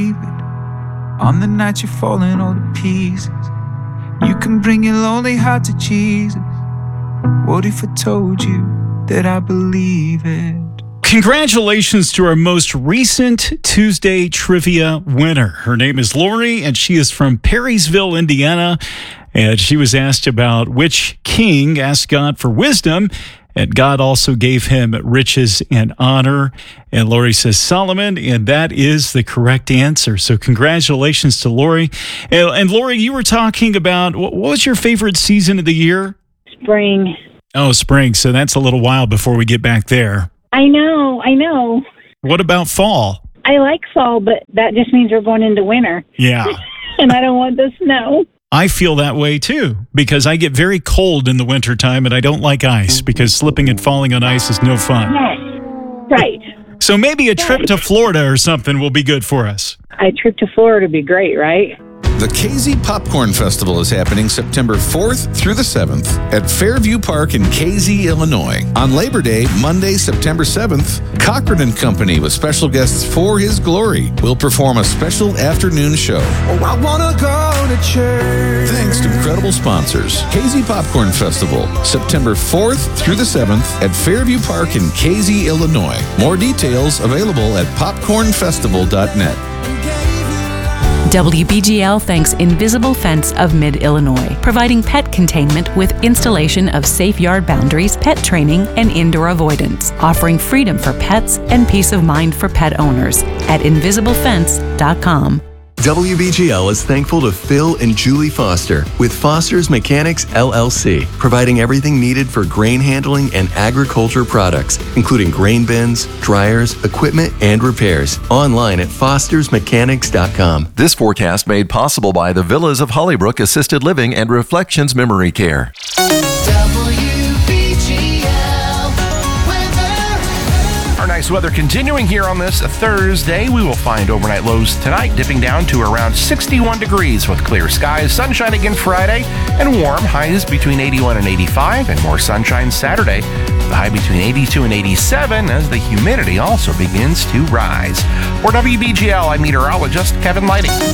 believe it. On the night you're falling all to pieces, you can bring your lonely heart to Jesus. What if I told you that I believe it? Congratulations to our most recent Tuesday trivia winner. Her name is Lori, and she is from Perrysville, Indiana. And she was asked about which king asked God for wisdom, and God also gave him riches and honor. And Lori says Solomon, and that is the correct answer. So congratulations to Lori. And Lori, you were talking about, what was your favorite season of the year? Spring. Oh, spring. So that's a little while before we get back there. I know. What about fall? I like fall, but that just means we're going into winter. Yeah. And I don't want the snow. I feel that way too, because I get very cold in the wintertime and I don't like ice because slipping and falling on ice is no fun. Yes. Right. So maybe a trip to Florida or something will be good for us. A trip to Florida would be great, right? The KZ Popcorn Festival is happening September 4th through the 7th at Fairview Park in KZ, Illinois. On Labor Day, Monday, September 7th, Cochran & Company with special guests For His Glory will perform a special afternoon show. Oh, I wanna go to church. Thanks to incredible sponsors. KZ Popcorn Festival, September 4th through the 7th at Fairview Park in KZ, Illinois. More details available at popcornfestival.net. WBGL thanks Invisible Fence of Mid-Illinois, providing pet containment with installation of safe yard boundaries, pet training, and indoor avoidance, offering freedom for pets and peace of mind for pet owners at invisiblefence.com. WBGL is thankful to Phil and Julie Foster with Foster's Mechanics LLC, providing everything needed for grain handling and agriculture products, including grain bins, dryers, equipment, and repairs. Online at fostersmechanics.com. This forecast made possible by the Villas of Hollybrook Assisted Living and Reflections Memory Care. Nice weather continuing here on this Thursday. We will find overnight lows tonight dipping down to around 61 degrees with clear skies. Sunshine again Friday and warm. Highs between 81 and 85 and more sunshine Saturday. The high between 82 and 87 as the humidity also begins to rise. For WBGL, I'm meteorologist Kevin Lighting.